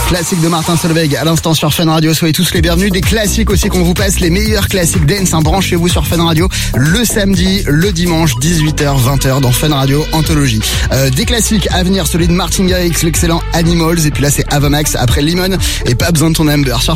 Classique de Martin Solveig à l'instant sur Fun Radio. Soyez tous les bienvenus. Des classiques aussi qu'on vous passe, les meilleurs classiques dance. Branchez-vous sur Fun Radio le samedi, le dimanche, 18h, 20h dans Fun Radio Anthologie. Des classiques à venir, celui de Martin Garrix, l'excellent Animals. Et puis là, c'est Avamax après Lemon et Pas besoin de ton number sur